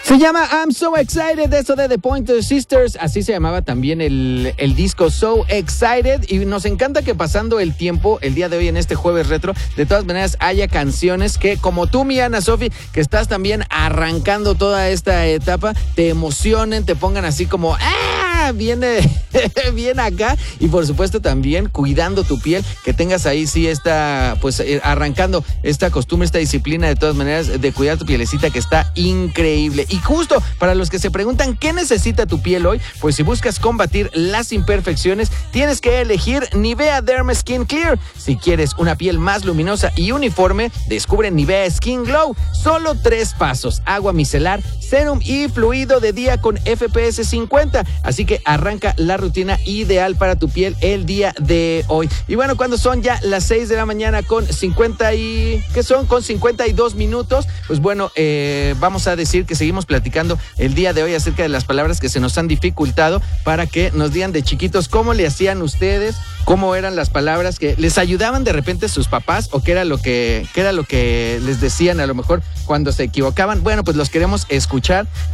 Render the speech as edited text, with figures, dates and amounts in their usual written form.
Se llama I'm So Excited, eso de The Pointer Sisters, así se llamaba también el disco So Excited, y nos encanta que pasando el tiempo, el día de hoy en este jueves retro, de todas maneras haya canciones que, como tú, mi Ana Sofi, que estás también arrancando toda esta etapa, te emocionen, te pongan así como viene bien acá, y por supuesto también cuidando tu piel, que tengas ahí sí esta, pues arrancando esta costumbre, esta disciplina de todas maneras de cuidar tu pielecita, que está increíble. Y justo para los que se preguntan qué necesita tu piel hoy, pues si buscas combatir las imperfecciones, tienes que elegir Nivea Derma Skin Clear. Si quieres una piel más luminosa y uniforme, descubre Nivea Skin Glow. Solo 3 pasos: agua micelar, serum y fluido de día con FPS 50. Así que arranca la rutina ideal para tu piel el día de hoy. Y bueno, cuando son ya las 6 de la mañana con 52 minutos, pues bueno, vamos a decir que seguimos platicando el día de hoy acerca de las palabras que se nos han dificultado, para que nos digan de chiquitos cómo le hacían ustedes, cómo eran las palabras que les ayudaban de repente sus papás, o qué era lo que les decían a lo mejor cuando se equivocaban. Bueno, pues los queremos escuchar.